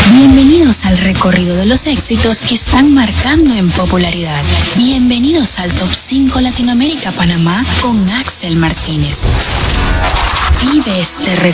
Bienvenidos al recorrido de los éxitos que están marcando en popularidad. Bienvenidos al Top 5 Latinoamérica Panamá con Axel Martínez. Vive este